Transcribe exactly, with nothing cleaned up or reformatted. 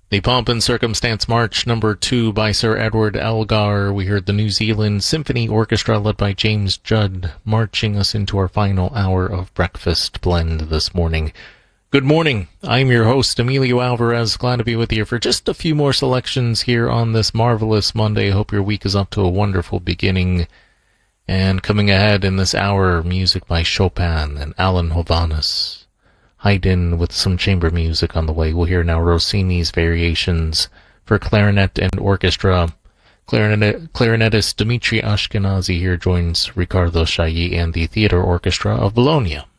The Pomp and Circumstance March number two by Sir Edward Elgar. We heard the New Zealand Symphony Orchestra led by James Judd marching us into our final hour of Breakfast Blend this morning. Good morning. I'm your host, Emilio Alvarez. Glad to be with you for just a few more selections here on this marvelous Monday. Hope your week is up to a wonderful beginning. And coming ahead in this hour, music by Chopin and Alan Hovhaness. Haydn with some chamber music on the way. We'll hear now Rossini's Variations for clarinet and orchestra. Clarinet, clarinetist Dmitri Ashkenazy here joins Riccardo Chailly and the Theatre Orchestra of Bologna.